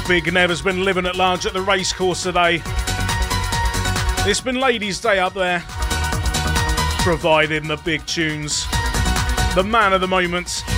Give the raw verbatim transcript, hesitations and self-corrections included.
Big Nev has been living at large at the racecourse today. It's been Ladies' Day up there, providing the big tunes. The man of the moment.